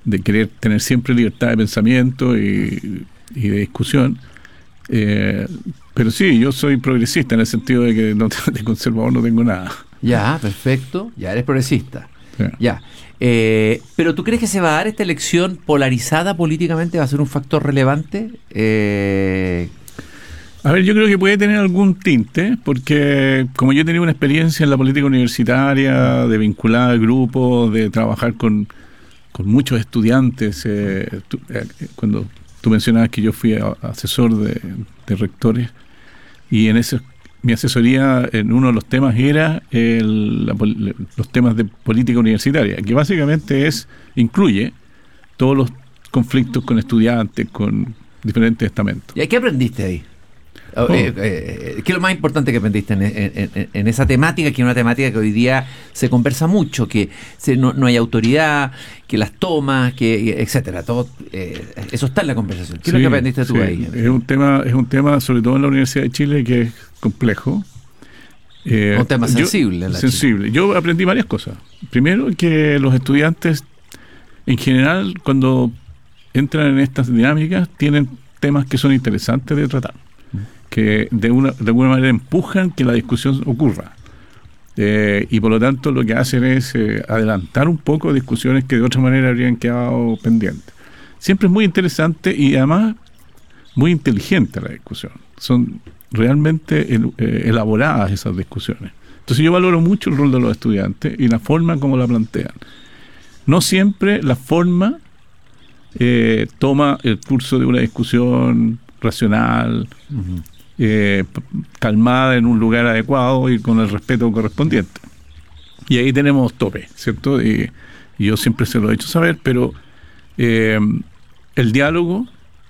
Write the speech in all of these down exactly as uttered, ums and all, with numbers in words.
de querer tener siempre libertad de pensamiento y, y de discusión. Eh, pero sí, yo soy progresista en el sentido de que no, de conservador no tengo nada. Ya, perfecto, ya eres progresista. Sí. Ya. Eh, ¿Pero tú crees que se va a dar esta elección polarizada políticamente? ¿Va a ser un factor relevante? Eh... A ver, yo creo que puede tener algún tinte, porque como yo he tenido una experiencia en la política universitaria, de vincular a grupos, de trabajar con, con muchos estudiantes, eh, tú, eh, cuando tú mencionabas que yo fui a, asesor de, de rectores, y en ese mi asesoría en uno de los temas era el, la, los temas de política universitaria, que básicamente es incluye todos los conflictos con estudiantes, con diferentes estamentos. ¿Y qué aprendiste ahí? Oh. Eh, eh, ¿Qué es lo más importante que aprendiste en, en, en, en esa temática, que es una temática que hoy día se conversa mucho, que se, no, no hay autoridad, que las tomas, que etcétera, todo eh, eso está en la conversación? ¿Qué sí, es lo que aprendiste tú sí. ahí? Es un tema, es un tema, sobre todo en la Universidad de Chile, que es complejo. Eh, un tema sensible. Yo, en la sensible. Chile. Yo aprendí varias cosas. Primero, que los estudiantes, en general, cuando entran en estas dinámicas, tienen temas que son interesantes de tratar, que de una de alguna manera empujan que la discusión ocurra. Eh, y por lo tanto lo que hacen es eh, adelantar un poco discusiones que de otra manera habrían quedado pendientes. Siempre es muy interesante y además muy inteligente la discusión. Son realmente el, eh, elaboradas esas discusiones. Entonces yo valoro mucho el rol de los estudiantes y la forma como la plantean. No siempre la forma eh, toma el curso de una discusión racional, uh-huh. eh, calmada en un lugar adecuado y con el respeto correspondiente. Y ahí tenemos tope, ¿cierto? Y, y yo siempre se lo he hecho saber, pero eh, el diálogo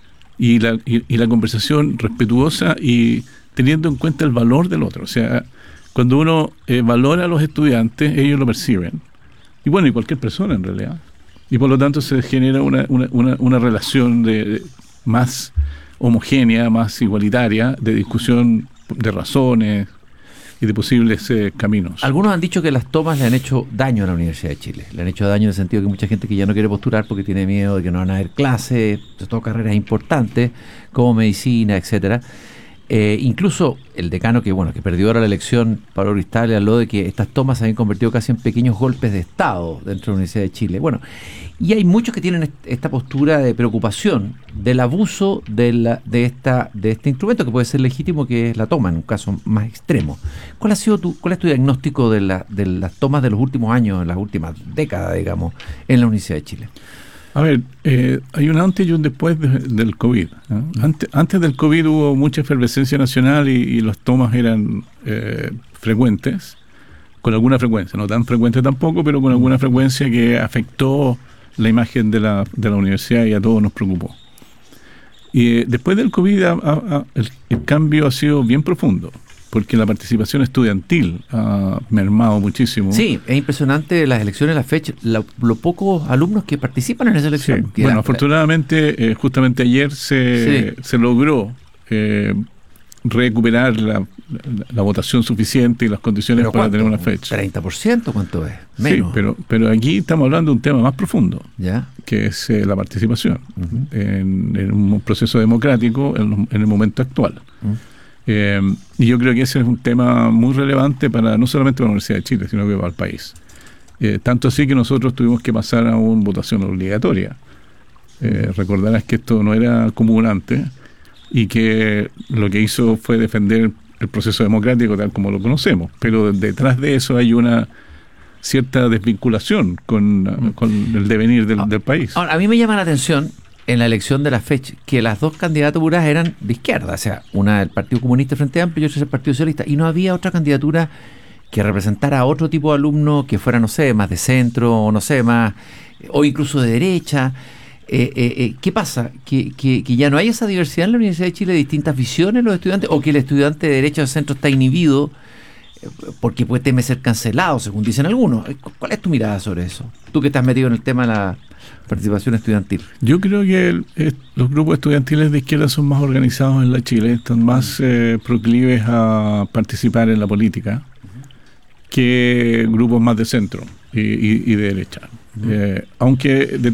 y la, y, y la conversación respetuosa y teniendo en cuenta el valor del otro. O sea, cuando uno eh, valora a los estudiantes, ellos lo perciben. Y bueno, y cualquier persona en realidad. Y por lo tanto se genera una, una, una, una relación de, de más homogénea, más igualitaria, de discusión de razones y de posibles eh, caminos. Algunos han dicho que las tomas le han hecho daño a la Universidad de Chile. Le han hecho daño en el sentido que mucha gente que ya no quiere postular porque tiene miedo de que no van a haber clases, sobre todo carreras importantes como medicina, etcétera. Eh, incluso el decano que bueno que perdió ahora la elección, Pablo Cristal, habló de que estas tomas se habían convertido casi en pequeños golpes de Estado dentro de la Universidad de Chile. Bueno, y hay muchos que tienen esta postura de preocupación del abuso de, la, de, esta, de este instrumento que puede ser legítimo, que es la toma, en un caso más extremo. ¿Cuál ha sido tu, cuál es tu diagnóstico de, la, de las tomas de los últimos años, en las últimas décadas, digamos, en la Universidad de Chile? A ver, eh, hay un antes y un después de, del COVID. ¿no? Antes, antes del COVID hubo mucha efervescencia nacional y, y las tomas eran eh, frecuentes, con alguna frecuencia, no tan frecuente tampoco, pero con alguna frecuencia que afectó la imagen de la, de la universidad y a todos nos preocupó. Y eh, después del COVID a, a, a, el, el cambio ha sido bien profundo, porque la participación estudiantil ha mermado muchísimo. Sí, es impresionante las elecciones, la fecha, los lo pocos alumnos que participan en esa elección. Sí. Bueno, era, afortunadamente, eh, justamente ayer se, sí. se logró eh, recuperar la, la, la votación suficiente y las condiciones para ¿cuánto? Tener una fecha. ¿treinta por ciento? ¿Cuánto es? Menos. Sí, pero, pero aquí estamos hablando de un tema más profundo, ¿ya? Que es eh, la participación uh-huh. en, en un proceso democrático en, en el momento actual. Uh-huh. Eh, y yo creo que ese es un tema muy relevante para no solamente para la Universidad de Chile, sino que para el país. Eh, tanto así que nosotros tuvimos que pasar a una votación obligatoria. Eh, recordarás que esto no era común antes y que lo que hizo fue defender el proceso democrático tal como lo conocemos, pero detrás de eso hay una cierta desvinculación con, con el devenir del, del país. Ahora, a mí me llama la atención en la elección de la fecha que las dos candidaturas eran de izquierda, o sea, una del Partido Comunista Frente Amplio y otra del Partido Socialista, y no había otra candidatura que representara a otro tipo de alumno que fuera, no sé, más de centro, o no sé, más, o incluso de derecha. Eh, eh, eh, ¿Qué pasa? ¿Que, que, que ya no hay esa diversidad en la Universidad de Chile de distintas visiones los estudiantes, o que el estudiante de derecha o de centro está inhibido porque puede teme ser cancelado, según dicen algunos? ¿Cuál es tu mirada sobre eso? Tú que estás metido en el tema de la participación estudiantil. Yo creo que el, el, los grupos estudiantiles de izquierda son más organizados en la Chile, están más eh, proclives a participar en la política que grupos más de centro y, y, y de derecha. Uh-huh. Eh, aunque de